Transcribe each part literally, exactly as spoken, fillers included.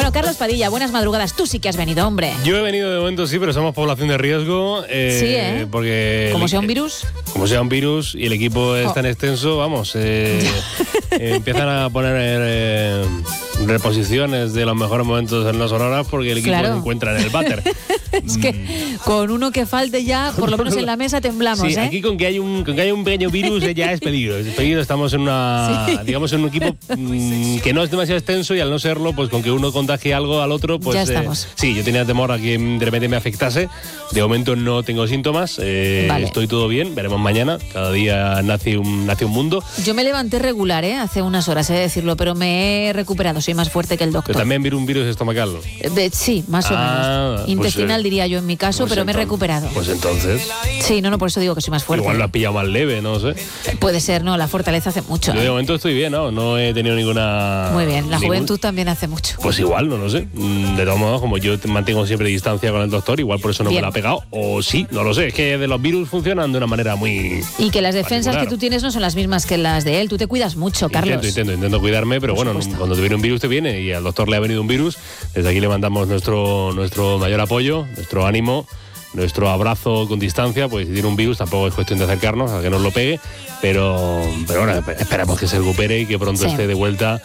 Bueno, Carlos Padilla, buenas madrugadas. Tú sí que has venido, hombre. Yo he venido de momento, sí, pero somos población de riesgo. Eh, sí, ¿eh? Porque como el, sea un virus. Como sea un virus y el equipo es oh. tan extenso, vamos, eh, eh, empiezan a poner eh, reposiciones de los mejores momentos en las horas porque el equipo claro. se encuentra en el váter. Es que mm. con uno que falte ya, por lo menos en la mesa temblamos, sí, ¿eh? aquí con que hay un, con que hay un pequeño virus ya es peligro. Es peligro, estamos en una, sí. digamos, en un equipo mmm, que no es demasiado extenso y al no serlo, pues con que uno contagie algo al otro, pues... Ya estamos. Eh, sí, yo tenía temor a que de repente me afectase. De momento no tengo síntomas, eh, vale. estoy todo bien, veremos mañana. Cada día nace un, nace un mundo. Yo me levanté regular, ¿eh? Hace unas horas, he de decirlo, pero me he recuperado, soy más fuerte que el doctor. Pero también vi un virus estomacal, ¿no? De, sí, más o ah, menos. Intestinal, pues, diría yo en mi caso, pues pero entonces, me he recuperado. Pues entonces... Sí, no, no, por eso digo que soy más fuerte. Igual lo has pillado más leve, no sé. Puede ser, no, la fortaleza hace mucho. Yo de momento estoy bien, ¿no? No he tenido ninguna... Muy bien, la ningún... juventud también hace mucho. Pues igual, no lo sé. De todos modos, como yo mantengo siempre distancia con el doctor, igual por eso no bien. me la ha pegado. O sí, no lo sé. Es que de los virus funcionan de una manera muy... Y que las defensas particular. que tú tienes no son las mismas que las de él. Tú te cuidas mucho, Carlos. Intento, intento, intento cuidarme, pero por bueno, supuesto. Cuando te viene un virus te viene y al doctor le ha venido un virus. Desde aquí le mandamos nuestro, nuestro mayor apoyo, nuestro ánimo, nuestro abrazo con distancia. Pues si tiene un virus tampoco es cuestión de acercarnos a que nos lo pegue, pero, pero bueno, esperamos que se recupere y que pronto sí. esté de vuelta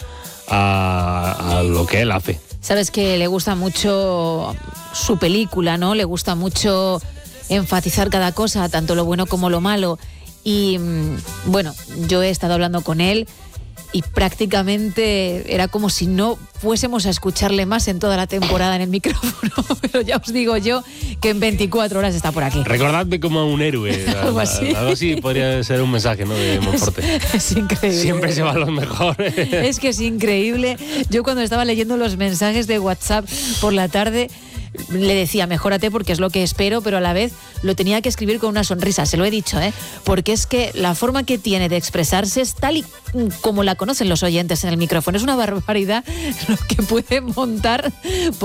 a, a lo que él hace. Sabes que le gusta mucho su película, ¿no? Le gusta mucho enfatizar cada cosa, tanto lo bueno como lo malo. Y bueno, yo he estado hablando con él y prácticamente era como si no fuésemos a escucharle más en toda la temporada en el micrófono. Pero ya os digo yo que en veinticuatro horas está por aquí. Recordadme como un héroe. Algo así. Algo así podría ser un mensaje, ¿no? De Monforte. Es, es increíble. Siempre se van los mejores. Es que es increíble. Yo cuando estaba leyendo los mensajes de WhatsApp por la tarde, le decía, mejórate porque es lo que espero, pero a la vez lo tenía que escribir con una sonrisa, se lo he dicho, ¿eh? Porque es que la forma que tiene de expresarse es tal y como la conocen los oyentes en el micrófono. Es una barbaridad lo que puede montar